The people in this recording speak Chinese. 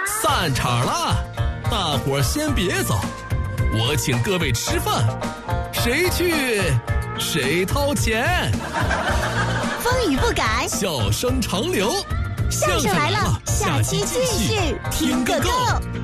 散场了，大伙儿先别走，我请各位吃饭，谁去谁掏钱。 风雨不改， 笑声长流。 相声来了，下期继续听个够。